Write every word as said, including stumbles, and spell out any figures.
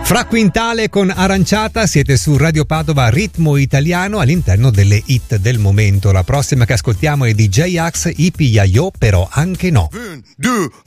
Fra Quintale con Aranciata, siete su Radio Padova, ritmo italiano all'interno delle hit del momento. La prossima che ascoltiamo è di J-Ax, Ipi Yayo, però anche no. Un, due,